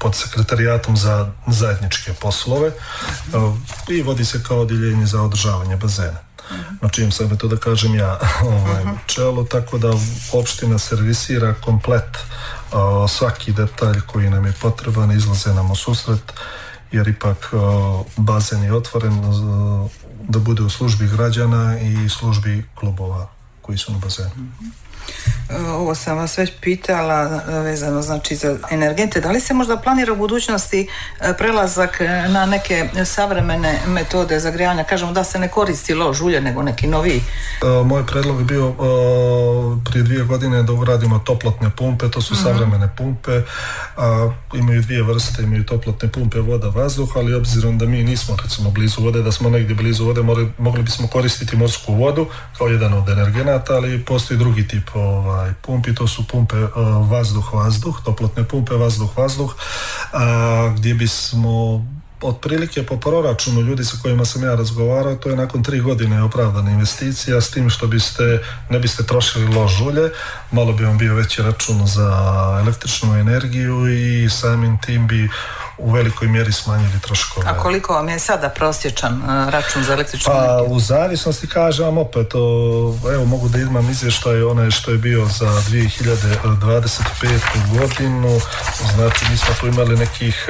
pod sekretarijatom za zajedničke poslove i vodi se kao odjeljenje za održavanje bazena. Na čijem sam to da kažem ja čelu, tako da opština servisira komplet svaki detalj koji nam je potreban, izlaze nam u susret, jer ipak bazen je otvoren da bude u službi građana i službi klubova koji su na bazenu. Ovo sam vas već pitala vezano znači za energente. Da li se možda planira u budućnosti prelazak na neke savremene metode zagrijavanja? Kažemo da se ne koristi lož ulje nego neki novi. Moj predlog je bio prije 2 godine da uradimo toplotne pumpe, to su savremene pumpe, imaju 2 vrste, imaju toplotne pumpe voda, vazduh, ali obzirom da mi nismo recimo blizu vode, da smo negdje blizu vode, mogli bismo koristiti morsku vodu kao jedan od energenata, ali postoji drugi tip pumpi, to su pumpe vazduh-vazduh, toplotne pumpe vazduh-vazduh, gdje bismo otprilike po proračunu ljudi sa kojima sam ja razgovarao, to je nakon 3 godine opravdana investicija, s tim što ne biste trošili lož ulje, malo bi vam bio veći račun za električnu energiju i samim tim bi u velikoj mjeri smanjili troškove. A koliko vam je sada prosječan račun za električnu energiju? Pa u zavisnosti kažem opet, evo mogu da imam izvještaj onaj što je bio za 2025. godinu, znači mi smo tu imali nekih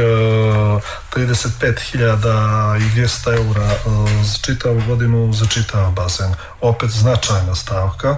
35.200 eura za čitavu godinu za čitav bazen. Opet značajna stavka,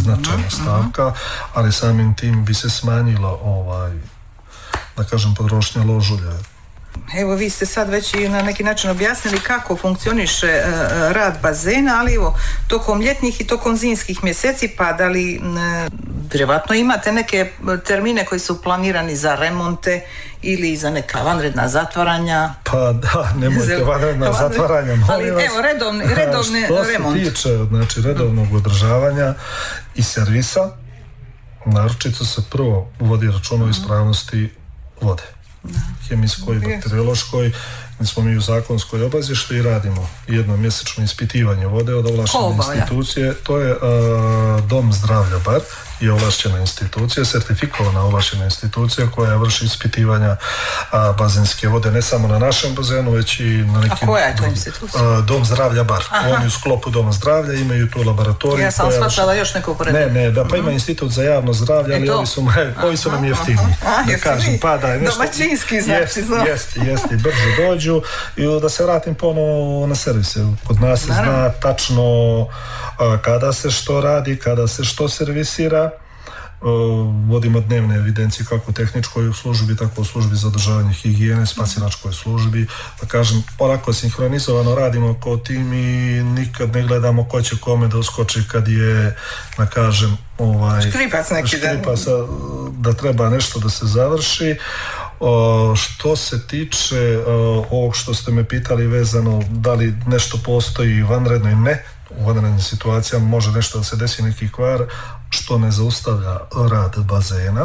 ali samim tim bi se smanjilo da kažem potrošnja lož ulja. Evo vi ste sad već i na neki način objasnili kako funkcioniše rad bazena, ali evo tokom ljetnih i tokom zimskih mjeseci, pa da li vjerovatno imate neke termine koji su planirani za remonte ili za neka vanredna zatvaranja? Pa da, nemojte vanredna zatvaranja, molim vas. Evo redovni remont. Što se tiče znači redovnog održavanja i servisa, naročito se prvo vodi računa o ispravnosti vode. Hemijskoj i bakteriološkoj, gdje smo mi u zakonskoj obavezi što i radimo jednomjesečno ispitivanje vode od ovlaštene institucije, to je Dom zdravlja Bar i ovlaštena institucija, sertifikovana ovlaštena institucija koja vrši ispitivanja bazenske vode ne samo na našem bazenu, već i na nekim... A koja je to institucija? Dom zdravlja Bar. Oni u sklopu Doma zdravlja imaju tu laboratoriju. Ja sam shvatila još neko pored. Ne, da pa ima institut za javno zdravlje, ali ovi su nam jeftiniji. Da kažem, domaćinski znači. Jeste, brže dođu. I da se vratim ponovo na servise. Kod nas se zna tačno kada se što radi, kada se što servisira. Vodimo dnevne evidencije kako u tehničkoj službi, tako u službi za održavanje higijene, spasilačkoj službi. Da kažem, polako sinhronizovano radimo kao tim i nikad ne gledamo ko će kome da uskoči kad je, da kažem, škripac neki da treba nešto da se završi. Što se tiče ovog što ste me pitali vezano da li nešto postoji vanredno i ne, u vanrednim situacijama može nešto da se desi neki kvar što ne zaustavlja rad bazena,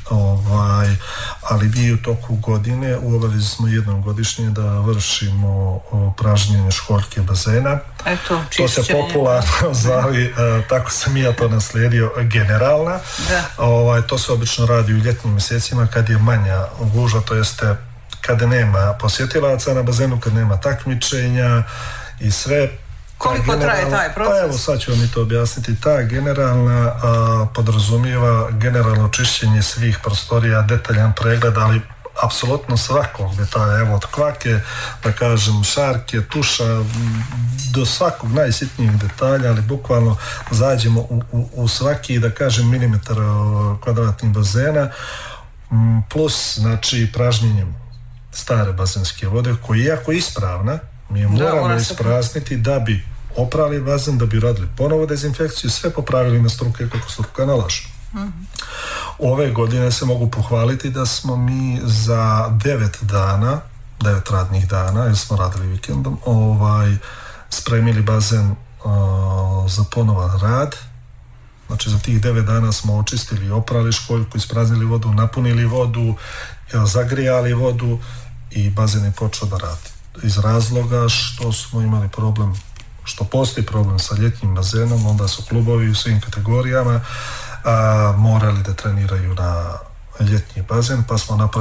ali mi u toku godine u obavezi smo jednom godišnje da vršimo pražnjenje školjke bazena. To se popularno zove, tako sam ja to naslijedio, generalna. To se obično radi u ljetnim mjesecima kad je manja gužva, to jeste kada nema posjetilaca na bazenu, kad nema takmičenja i sve. Koliko traje taj proces? Pa evo sad ću vam i to objasniti. Ta generalna podrazumijeva generalno čišćenje svih prostorija, detaljan pregled, ali apsolutno svakog detalja, evo od kvake, da kažem šarke, tuša, do svakog najsitnijeg detalja, ali bukvalno zađemo u svaki, da kažem, milimetar kvadratnih bazena, plus znači pražnjenjem stare bazenske vode koja je jako ispravna, mi je moramo isprazniti da bi oprali bazen, da bi radili ponovo dezinfekciju, sve popravili na struke kako struka nalaže. Ove godine se mogu pohvaliti da smo mi za 9 radnih dana, jer smo radili vikendom, spremili bazen za ponovan rad. Znači za tih 9 dana smo očistili, oprali školjku, ispraznili vodu, napunili vodu, zagrijali vodu i bazen je počeo da radi. Iz razloga što smo imali problem, što postoji problem sa ljetnim bazenom, onda su klubovi u svim kategorijama morali da treniraju na ljetni bazen, pa smo napravili